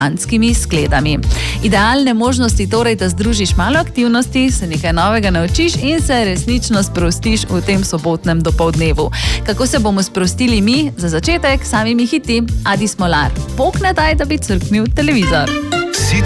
antskimi skledami. Idealne možnosti torej, da združiš malo aktivnosti, se nekaj novega naučiš in se resnično sprostiš v tem sobotnem dopoldnevu. Kako se bomo sprostili mi? Za začetek samimi hiti Adi Smolar. Pokne daj, da bi crknil televizor.